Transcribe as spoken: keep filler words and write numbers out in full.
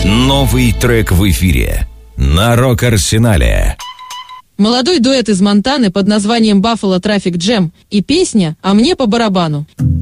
Новый трек в эфире на Рок-Арсенале. Молодой дуэт из Монтаны под названием Buffalo Traffic Jam и песня «А мне по барабану».